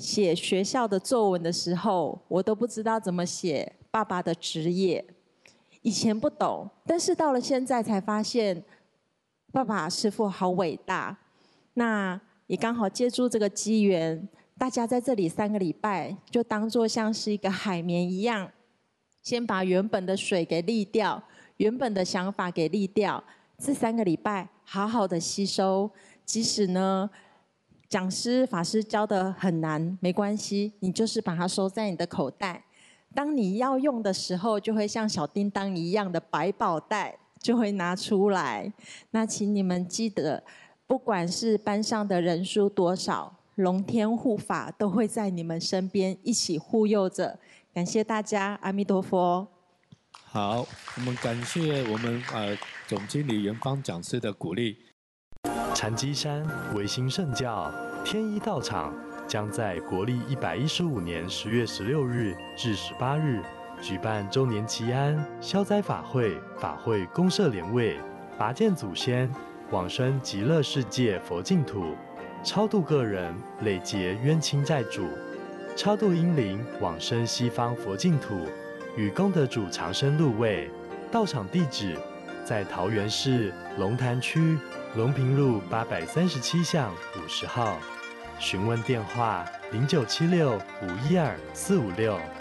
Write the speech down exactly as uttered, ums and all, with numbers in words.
写学校的作文的时候，我都不知道怎么写爸爸的职业。以前不懂，但是到了现在才发现，爸爸师父好伟大。那也刚好借助这个机缘，大家在这里三个礼拜，就当作像是一个海绵一样，先把原本的水给沥掉，原本的想法给沥掉。这三个礼拜好好的吸收，即使呢讲师法师教的很难，没关系，你就是把它收在你的口袋。当你要用的时候，就会像小叮当一样的百宝袋就会拿出来。那请你们记得，不管是班上的人数多少，龙天护法都会在你们身边一起护佑着。感谢大家，阿弥陀佛。 好，我们感谢我们呃总经理元芳讲师的鼓励。 禅机山维新圣教天一道场将在国历一百一十五年十月十六日至十八日举办周年祈安消灾法会，法会公设莲位，拔剑祖先，往生极乐世界佛净土，超度个人累劫冤亲债主，超度阴灵往生西方佛净土，与功德主长生入位。道场地址在桃园市龙潭区龙平路八百三十七巷五十号，询问电话零九七六五一二四五六。